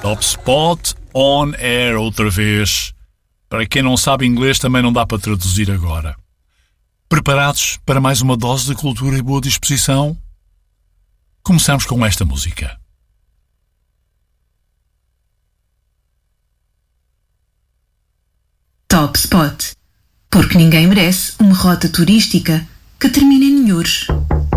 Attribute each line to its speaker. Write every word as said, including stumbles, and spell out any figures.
Speaker 1: Top Spot on air outra vez. Para quem não sabe inglês também não dá para traduzir agora. Preparados para mais uma dose de cultura e boa disposição? Começamos com esta música.
Speaker 2: Top Spot, porque ninguém merece uma rota turística que termine em Nhures.